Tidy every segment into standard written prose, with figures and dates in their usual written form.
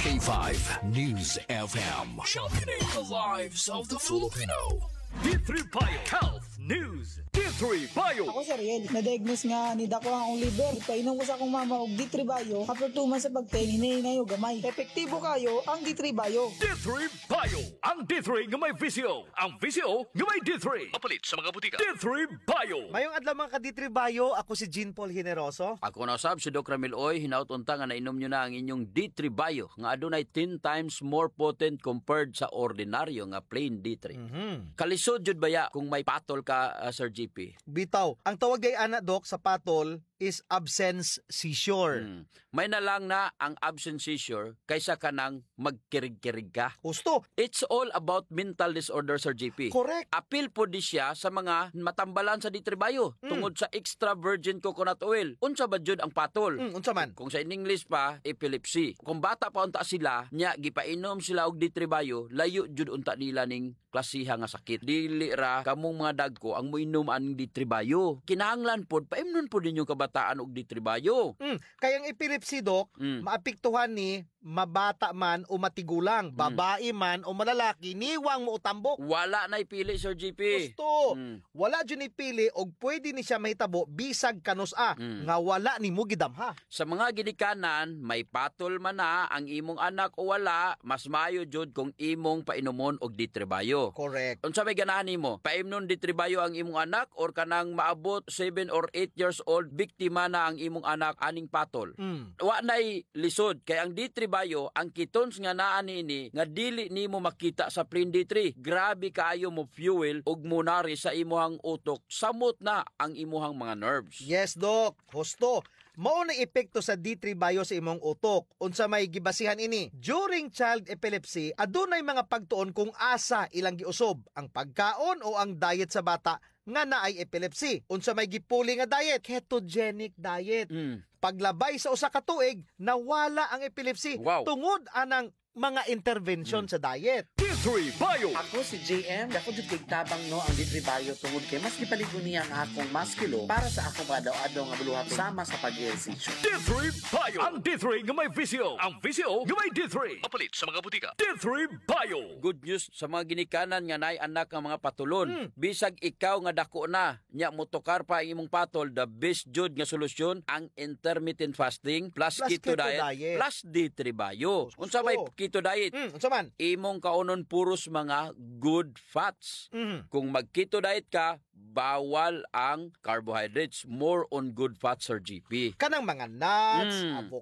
K5 News FM. Championing the lives of the Filipino. D3 Bio Health News. D3 Bio. Ako si Ariel, na-diagnose nga ni dako ang liver. Painom ko sa akong mama og D3 Bio. After 2 months sa pagtingin, hinayo gamay. Epektibo kayo ang D3 Bio. D3 Bio. Ang D3 nga may visyo. Ang visyo nga may D3. Mapalit sa mga butika. D3 Bio. Mayong adlaw mga ka-D3 Bio, ako si Jean Paul Generoso. Ako na sab si Doc Ramil Oy, hinautunta nga nainom nyo na ang inyong D3 Bio nga adunay 10 times more potent compared sa ordinaryo nga plain D3. Kalisod jud baya kung may patol ka, Sir GP? Bitaw, ang tawag gay ana Doc sa patol is absence seizure. May na lang na ang absence seizure kaysa ka nang magkirig-kirig ka. Gusto. It's all about mental disorder, Sir GP. Correct. Apil po di siya sa mga matambalan sa D3 Bio tungod sa extra virgin coconut oil. Unsa ba jud ang patol? Unsa man? Kung sa English pa, epilepsy. Kung bata pa unta sila, nya gipainom sila og D3 Bio, layo jud unta nila ning klasiha nga sakit. Dili ra kamong mga dagko ang moinom aning D3 Bio. Kinahanglan pod paimnon pod ninyo kabataan og D3 Bio. Kaya ang epilepsy, Doc, maapektuhan ni mabata man o matigulang, babae man o malalaki, niwang mo utambok. Wala na ipili, Sir GP. Gusto. Wala dyan ipili og pwede ni siya mahitabo bisag kanus-a nga wala ni mo gidamha. Sa mga ginikanan, may patol man na ang imong anak o wala, mas maayo jud kung imong painumon og D3 Bio. Correct. Unsa may ganahan nimo? Paimnon D3 Bio ang imong anak or kanang maabot 7 or 8 years old biktima na ang imong anak aning patol. Wa nay lisod kay ang D3 Bio ang ketones nga naa niini nga dili nimo makita sa plain D3. Grabe kaayo mo fuel ug munari sa imuhang utok. Samot na ang imuhang mga nerves. Yes, Doc. Husto. Mao na epekto sa D3 Bio sa imong utok. Unsa may gibasihan ini? During child epilepsy, adunay mga pagtuon kung asa ilang giusob, ang pagkaon o ang diet sa bata nga naay epilepsy. Unsa may gipuli nga diet? Ketogenic diet. Paglabay sa usa ka tuig, nawala ang epilepsy tungod anang mga intervention sa diet. D3 Bio. Ako si JM, ako jud kay tabang no ang D3 Bio tungod kay mas gipaligo niya ang akong maskilo para sa akong adlaw-adlaw nga buluhat sama sa pag-ehersisyo. D3 Bio. Ang D3 nga may visyo. Ang visyo nga may D3. Mapalit sa mga butika. D3 Bio. Good news sa mga ginikanan nga naay anak nga mga patulon. Bisag ikaw nga dako na, nya motokar pa ang imong patol, the best jud nga solusyon ang intermittent fasting plus keto diet plus D3 Bio. Unsa may keto diet? Unsa man? Imong kaunon puros mga good fats. Kung mag-keto diet ka, bawal ang carbohydrates. More on good fats, Sir GP. Kanang mga nuts,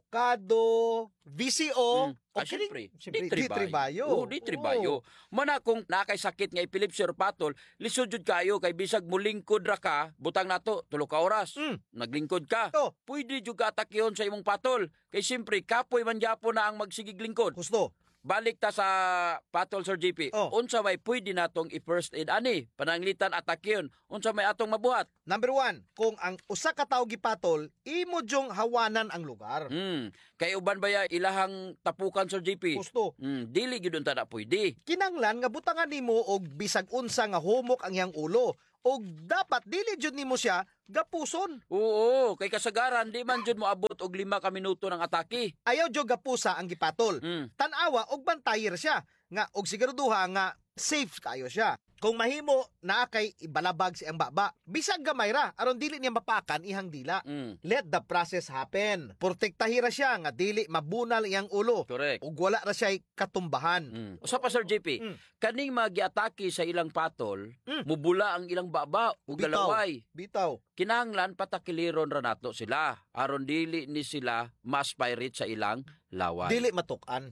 avocado, VCO, Siyempre, D3 Bio. Oo, D3 Bio. Mana kung nakay sakit nga epilepsy or patol, lisod jud kayo kay bisag mulingkod ra ka, butang nato 3 ka oras. Naglingkod ka. Pwede jud ka atakyon sa imong patol. Kay siyempre, kapoy man gyapon na ang magsigig lingkod. Gusto. Balik ta sa patol, Sir GP. Unsa may pwede natong i-first aid ani? Pananglitan atakyon. Unsa may atong mabuhat? Number 1, kung ang usa ka tawo gipatol, imo jong hawanan ang lugar. Kay uban baya ilahang tapukan, Sir GP? Gusto. Dili gyud unta na pwede. Kinanglan nga butangan nimo og bisag unsa nga humok ang iyang ulo. Og dapat dili jud nimo siya gapuson. Oo, kay kasagaran di man jud mo abot og 5 ka minuto ng atake. Ayaw jud gapusa ang gipatol. Tan-awa og bantayer siya nga og siguraduha nga safe kayo siya. Kung mahimo na kay ibalabag si ang baba, bisag gamay ra aron dili niya mapakan ihang dila. Let the process happen. Protektahira siya nga dili mabunal iyang ulo. Correct. Ug wala ra siya katumbahan. Usa pa, Sir JP, kaning magiatake sa ilang patol, mubula ang ilang baba ug galaway. Bitaw. Kinahanglan patakiliron ra nato sila aron dili ni sila ma-aspirate sa ilang laway. Dili matukan.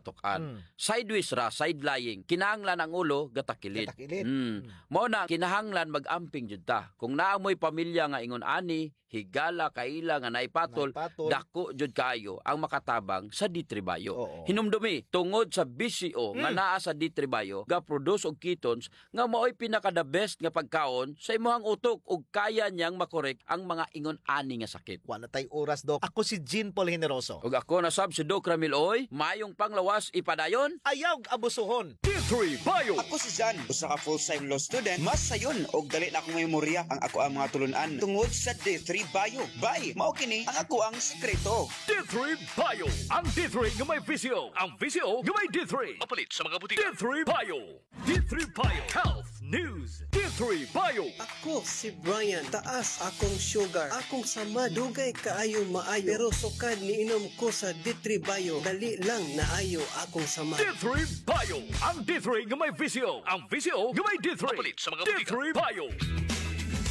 Sideways ra, side lying. Kinahanglan ang ulo gatakilit. Mao na kinahanglan mag-amping jud ta. Kung naamoy pamilya nga ingon ani, higala kaila nga naipatol, dako jud kayo ang makatabang sa D3 Bio. Hinumdumi tungod sa BCO nga naa sa D3 Bio, ga-produce og ketones nga maoy pinaka the best nga pagkaon sa imong utok ug kaya niyang makorek ang mga ingon ani nga sakit. Wala tay oras, Doc. Ako si Jean Paul Generoso. Ug ako na sab si Doc Ramil Oy, mayong panglawas ipadayon. Ayaw abusuhon. D3 D3 Bio. Ako si Jan, usa ka full-time law student. Mas sayon og dali na akong memorya ang ako ang mga tulunan tungod sa D3 Bio. Bye, mao kini ang ako ang sekreto. D3 Bio. Ang D3 nga may visyo. Ang visyo nga may D3. Mapalit sa mga butika. D3 Bio. D3 Bio. Health News. D3 Bio. Ako si Brian, taas akong sugar, akong sama dugay kaayo maayo, pero sukad niinom ko sa D3 Bio, dali lang naayo akong sama. D3 Bio. Ang D3 nga may visyo. Ang visyo nga may D3. Mapalit sa mga butika. D3 Bio.